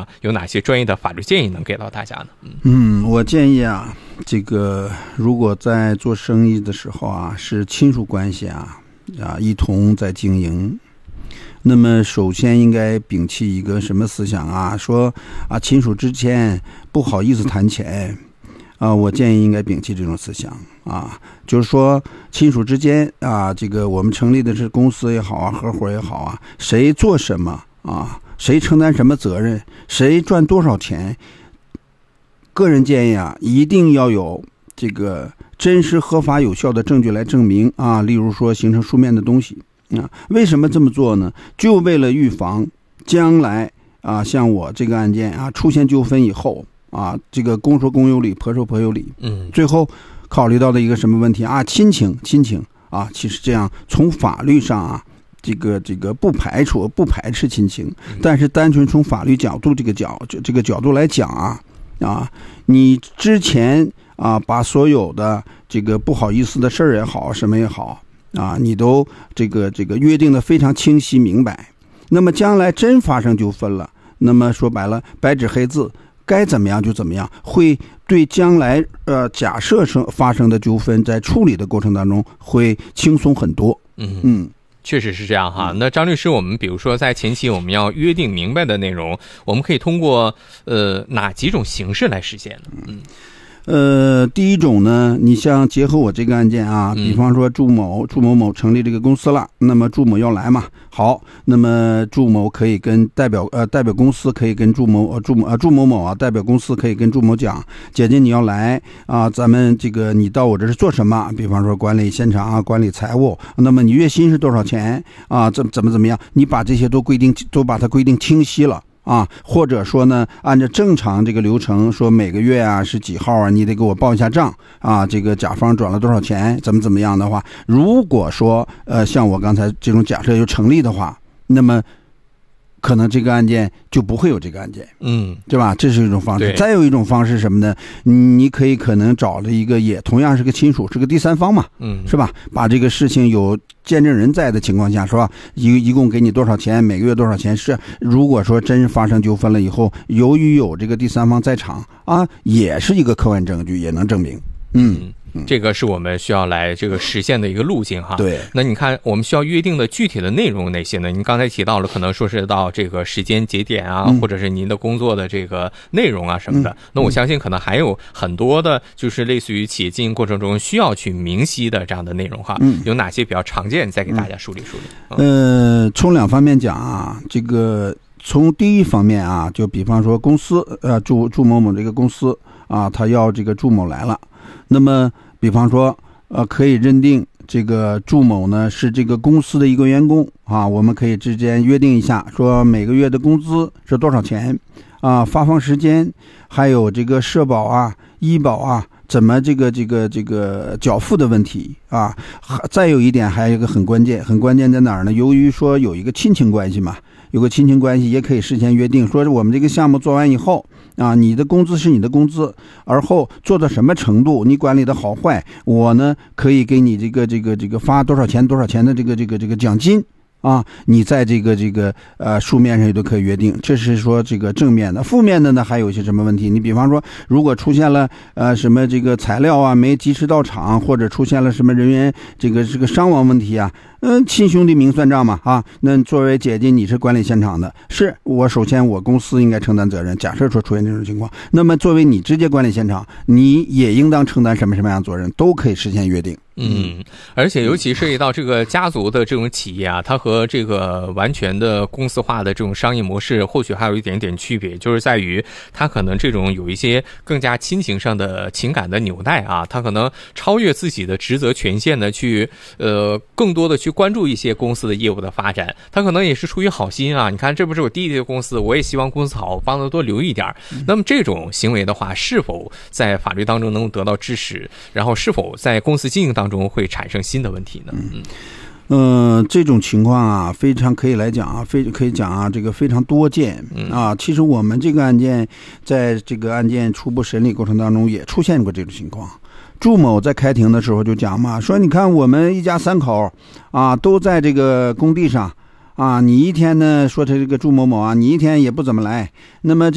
有哪些专业的法律建议能给到大家呢？ 我建议啊，这个如果在做生意的时候啊，是亲属关系一同在经营，那么首先应该摒弃一个什么思想啊？说亲属之间不好意思谈钱我建议应该摒弃这种思想就是说亲属之间这个我们成立的是公司也好合伙也好谁做什么谁承担什么责任，谁赚多少钱，个人建议一定要有这个真实合法有效的证据来证明例如说形成书面的东西为什么这么做呢？就为了预防将来像我这个案件出现纠纷以后这个公说公有理，婆说婆有理最后考虑到的一个什么问题亲情其实这样从法律上这个不排斥亲情，但是单纯从法律角度这个角度来讲你之前把所有的这个不好意思的事儿也好什么也好你都这个约定的非常清晰明白，那么将来真发生纠纷了，那么说白了白纸黑字该怎么样就怎么样，会对将来假设发生的纠纷在处理的过程当中会轻松很多。 确实是这样哈。那张律师，我们比如说在前期我们要约定明白的内容，我们可以通过哪几种形式来实现呢？ 第一种呢，你像结合我这个案件比方说祝某成立这个公司了，那么祝某要来嘛，好，那么祝某可以跟代表公司可以跟祝某代表公司可以跟祝某讲，姐姐你要来咱们这个你到我这是做什么？比方说管理现场管理财务，那么你月薪是多少钱怎么样？你把这些都把它规定清晰了。或者说呢，按照正常这个流程说每个月是几号你得给我报一下账这个甲方转了多少钱，怎么样的话，如果说像我刚才这种假设就成立的话，那么可能这个案件就不会有这个案件，对吧？这是一种方式。再有一种方式是什么呢？你可能找了一个也同样是个亲属，是个第三方嘛，是吧？把这个事情有见证人在的情况下，是吧？一共给你多少钱，每个月多少钱？是如果说真发生纠纷了以后，由于有这个第三方在场也是一个客观证据，也能证明。 这个是我们需要来这个实现的一个路径哈。 对， 那你看我们需要约定的具体的内容哪些呢？您刚才提到了，可能说是到这个时间节点或者是您的工作的这个内容什么的。那我相信可能还有很多的，就是类似于企业经营过程中需要去明晰的这样的内容哈。有哪些比较常见？再给大家梳理梳理。 从两方面讲这个从第一方面就比方说公司祝某某这个公司他要这个祝某来了。那么比方说可以认定这个祝某呢是这个公司的一个员工我们可以之间约定一下，说每个月的工资是多少钱发放时间，还有这个社保医保怎么这个缴付的问题再有一点还有一个很关键在哪儿呢？由于说有一个亲情关系嘛，有个亲情关系也可以事先约定，说我们这个项目做完以后你的工资是你的工资，而后做到什么程度，你管理的好坏，我呢可以给你这个发多少钱的这个奖金你在这个书面上也都可以约定。这是说这个正面的。负面的呢还有一些什么问题？你比方说如果出现了什么这个材料没及时到场，或者出现了什么人员这个伤亡问题亲兄弟明算账嘛那作为姐姐你是管理现场的，是首先我公司应该承担责任，假设说出现这种情况，那么作为你直接管理现场，你也应当承担什么样的责任，都可以实现约定。 而且尤其涉及到这个家族的这种企业它和这个完全的公司化的这种商业模式或许还有一点点区别，就是在于它可能这种有一些更加亲情上的情感的纽带它可能超越自己的职责权限的去更多的去关注一些公司的业务的发展，它可能也是出于好心你看这不是我弟弟的公司，我也希望公司好，帮他多留一点。那么这种行为的话，是否在法律当中能得到支持，然后是否在公司经营当中会产生新的问题呢？ 这种情况非常可以来讲可以讲这个非常多见其实我们这个案件在这个案件初步审理过程当中也出现过这种情况。祝某在开庭的时候就讲嘛，说你看我们一家三口都在这个工地上你一天呢说这个祝某某你一天也不怎么来，那么